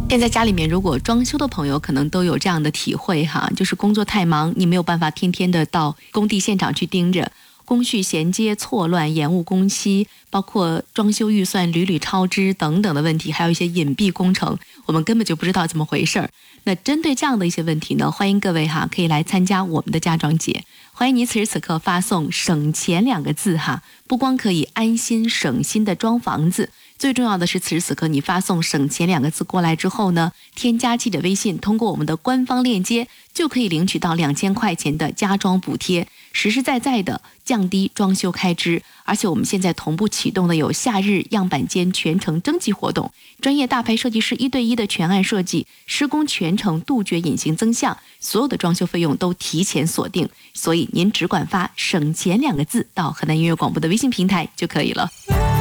现在家里面如果装修的朋友可能都有这样的体会哈，就是工作太忙，你没有办法天天的到工地现场去盯着，工序衔接错乱，延误工期，包括装修预算屡屡超支等等的问题，还有一些隐蔽工程，我们根本就不知道怎么回事儿。那针对这样的一些问题呢，欢迎各位哈可以来参加我们的家装节，欢迎你此时此刻发送省钱2个字哈，不光可以安心省心的装房子，最重要的是，此时此刻你发送省钱2个字过来之后呢，添加记者微信，通过我们的官方链接，就可以领取到2000块钱的家装补贴，实实在在的降低装修开支。而且我们现在同步启动的有夏日样板间全程征集活动，专业大牌设计师1对1的全案设计，施工全程杜绝隐形增项，所有的装修费用都提前锁定，所以您只管发省钱2个字到河南音乐广播的微信平台就可以了。